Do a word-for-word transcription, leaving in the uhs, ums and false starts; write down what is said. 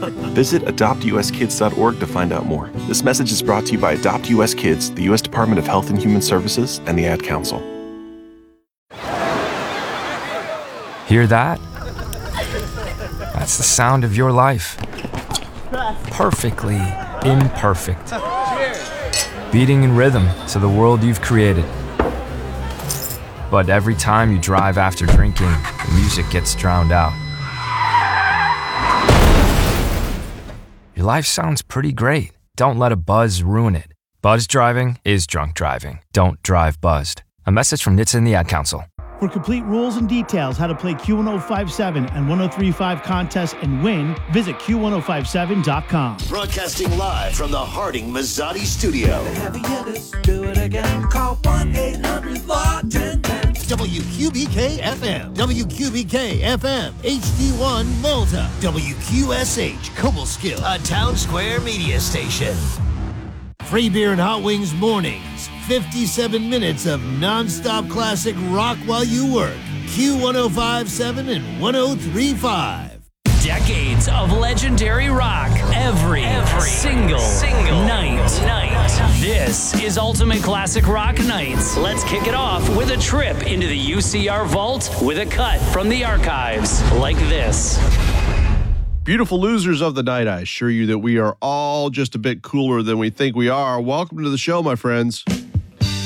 Visit adopt u s kids dot org to find out more. This message is brought to you by Adopt U S Kids, the U S Department of Health and Human Services, and the Ad Council. Hear that? That's the sound of your life. Perfectly imperfect. Beating in rhythm to the world you've created. But every time you drive after drinking, the music gets drowned out. Your life sounds pretty great. Don't let a buzz ruin it. Buzz driving is drunk driving. Don't drive buzzed. A message from N H T S A and the Ad Council. For complete rules and details how to play Q ten fifty-seven and ten thirty-five contests and win, visit Q ten fifty-seven dot com. Broadcasting live from the Harding Mazzotti studio. The heavy hitters do it again. Call one eight hundred four one zero. W Q B K F M, W Q B K F M, H D one Malta, W Q S H Cobleskill, a Town Square media station. Free beer and hot wings mornings. fifty-seven minutes of non-stop classic rock while you work. Q ten fifty-seven and ten thirty-five. Decades of legendary rock every, every single, single night. night. This is Ultimate Classic Rock Nights. Let's kick it off with a trip into the U C R vault with a cut from the archives like this. Beautiful losers of the night, I assure you that we are all just a bit cooler than we think we are. Welcome to the show, my friends.